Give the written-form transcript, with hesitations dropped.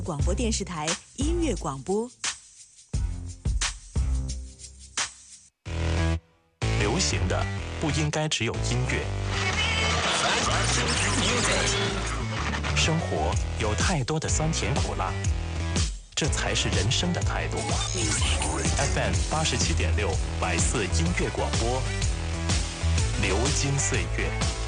广播电视台音乐广播。 流行的不应该只有音乐，生活有太多的酸甜苦辣，这才是人生的态度。FM 87.6百四音乐广播，流金岁月。